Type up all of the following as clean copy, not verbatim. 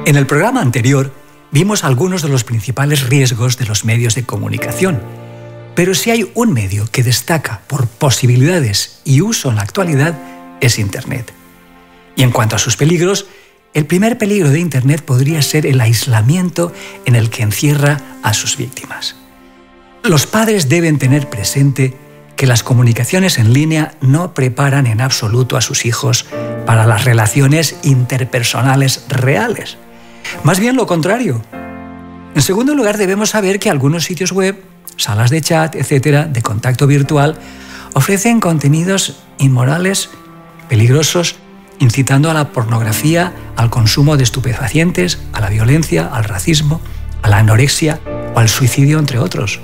En el programa anterior vimos algunos de los principales riesgos de los medios de comunicación, pero si hay un medio que destaca por posibilidades y uso en la actualidad es Internet. Y en cuanto a sus peligros, el primer peligro de Internet podría ser el aislamiento en el que encierra a sus víctimas. Los padres deben tener presente que las comunicaciones en línea no preparan en absoluto a sus hijos para las relaciones interpersonales reales. Más bien lo contrario. En segundo lugar, debemos saber que algunos sitios web, salas de chat, etc., de contacto virtual, ofrecen contenidos inmorales, peligrosos, incitando a la pornografía, al consumo de estupefacientes, a la violencia, al racismo, a la anorexia o al suicidio, entre otros.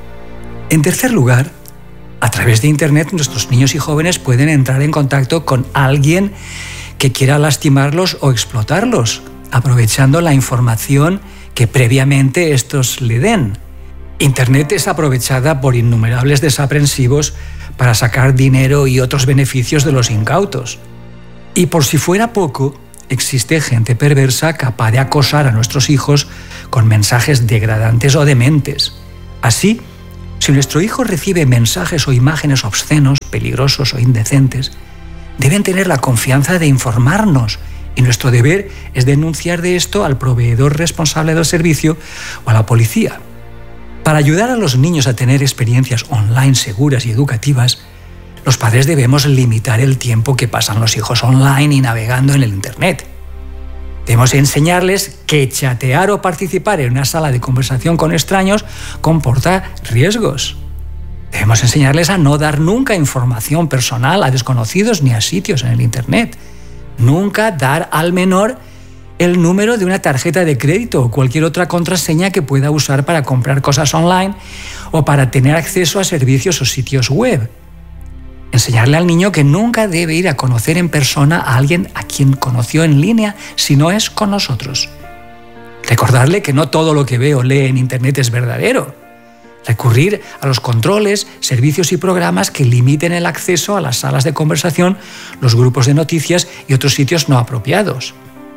En tercer lugar, a través de Internet, nuestros niños y jóvenes pueden entrar en contacto con alguien que quiera lastimarlos o explotarlos, aprovechando la información que previamente estos le den. Internet es aprovechada por innumerables desaprensivos para sacar dinero y otros beneficios de los incautos. Y por si fuera poco, existe gente perversa capaz de acosar a nuestros hijos con mensajes degradantes o dementes. Así, si nuestro hijo recibe mensajes o imágenes obscenos, peligrosos o indecentes, deben tener la confianza de informarnos y nuestro deber es denunciar de esto al proveedor responsable del servicio o a la policía. Para ayudar a los niños a tener experiencias online seguras y educativas, los padres debemos limitar el tiempo que pasan los hijos online y navegando en el Internet. Debemos enseñarles que chatear o participar en una sala de conversación con extraños comporta riesgos. Debemos enseñarles a no dar nunca información personal a desconocidos ni a sitios en el Internet. Nunca dar al menor el número de una tarjeta de crédito o cualquier otra contraseña que pueda usar para comprar cosas online o para tener acceso a servicios o sitios web. Enseñarle al niño que nunca debe ir a conocer en persona a alguien a quien conoció en línea si no es con nosotros. Recordarle que no todo lo que ve o lee en Internet es verdadero. Recurrir a los controles, servicios y programas que limiten el acceso a las salas de conversación, los grupos de noticias y otros sitios no apropiados.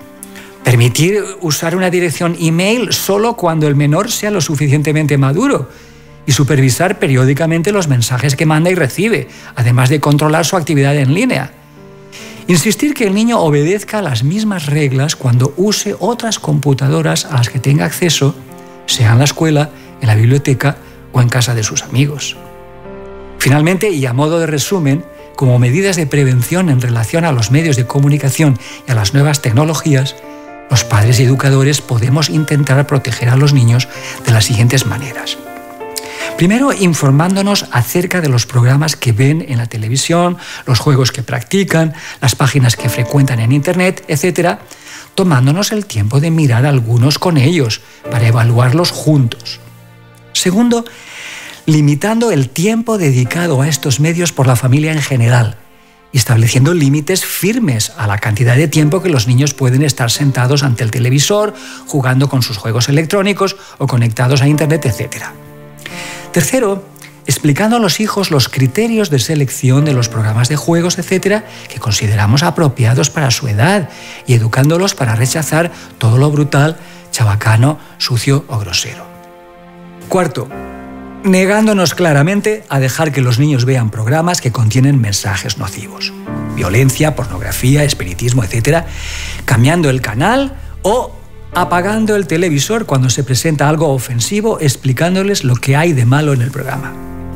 Permitir usar una dirección email solo cuando el menor sea lo suficientemente maduro y supervisar periódicamente los mensajes que manda y recibe, además de controlar su actividad en línea. Insistir que el niño obedezca las mismas reglas cuando use otras computadoras a las que tenga acceso, sea en la escuela, en la biblioteca o en casa de sus amigos. Finalmente, y a modo de resumen, como medidas de prevención en relación a los medios de comunicación y a las nuevas tecnologías, los padres y educadores podemos intentar proteger a los niños de las siguientes maneras. Primero, informándonos acerca de los programas que ven en la televisión, los juegos que practican, las páginas que frecuentan en Internet, etc., tomándonos el tiempo de mirar algunos con ellos para evaluarlos juntos. Segundo, limitando el tiempo dedicado a estos medios por la familia en general y estableciendo límites firmes a la cantidad de tiempo que los niños pueden estar sentados ante el televisor, jugando con sus juegos electrónicos o conectados a Internet, etc. Tercero, explicando a los hijos los criterios de selección de los programas de juegos, etc., que consideramos apropiados para su edad y educándolos para rechazar todo lo brutal, chabacano, sucio o grosero. Cuarto, negándonos claramente a dejar que los niños vean programas que contienen mensajes nocivos, violencia, pornografía, espiritismo, etc., cambiando el canal o apagando el televisor cuando se presenta algo ofensivo, explicándoles lo que hay de malo en el programa.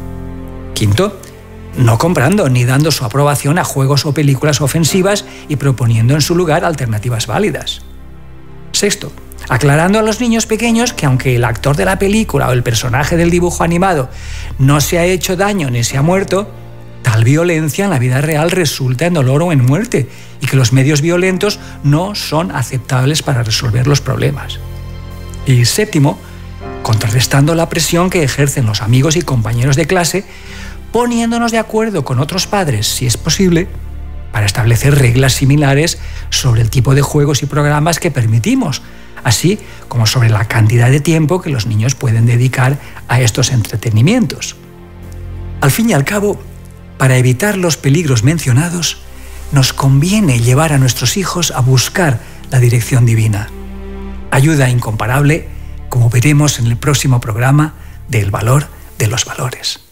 Quinto, no comprando ni dando su aprobación a juegos o películas ofensivas y proponiendo en su lugar alternativas válidas. Sexto, aclarando a los niños pequeños que aunque el actor de la película o el personaje del dibujo animado no se ha hecho daño ni se ha muerto, tal violencia en la vida real resulta en dolor o en muerte y que los medios violentos no son aceptables para resolver los problemas. Y séptimo, contrarrestando la presión que ejercen los amigos y compañeros de clase, poniéndonos de acuerdo con otros padres, si es posible, para establecer reglas similares sobre el tipo de juegos y programas que permitimos, así como sobre la cantidad de tiempo que los niños pueden dedicar a estos entretenimientos. Al fin y al cabo, para evitar los peligros mencionados, nos conviene llevar a nuestros hijos a buscar la dirección divina. Ayuda incomparable, como veremos en el próximo programa de El valor de los valores.